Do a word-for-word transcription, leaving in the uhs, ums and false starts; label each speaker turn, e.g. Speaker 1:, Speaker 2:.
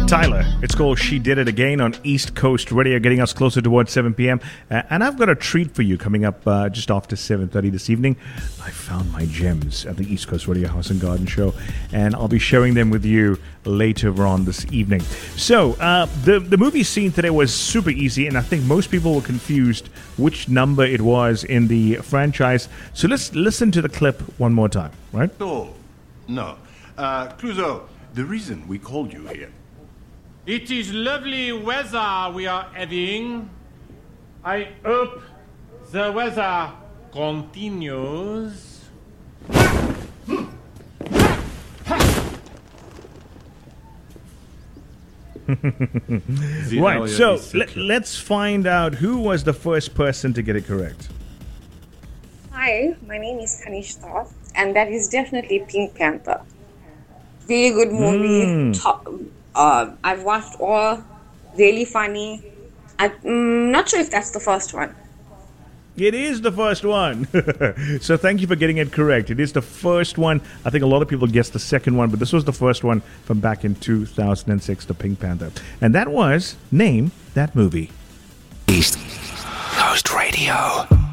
Speaker 1: Tyler. It's called She Did It Again on East Coast Radio, getting us closer towards seven p.m. Uh, and I've got a treat for you coming up uh, just after seven thirty this evening. I found my gems at the East Coast Radio House and Garden Show, and I'll be sharing them with you later on this evening. So, uh, the, the movie scene today was super easy, and I think most people were confused which number it was in the franchise. So let's listen to the clip one more time, right?
Speaker 2: Oh, no. Uh, Clouseau, the reason we called you here.
Speaker 3: It is lovely weather we are having. I hope the weather continues.
Speaker 1: Right, so let, let's find out who was the first person to get it correct.
Speaker 4: Hi, my name is Kanishta, and that is definitely Pink Panther. Really good movie.
Speaker 1: Mm.
Speaker 4: Top, uh, I've watched all. Really funny. I'm not sure if that's the first one.
Speaker 1: It is the first one. So thank you for getting it correct. It is the first one. I think a lot of people guessed the second one, but this was the first one from back in two thousand six, the Pink Panther. And that was Name That Movie.
Speaker 5: East Coast Radio.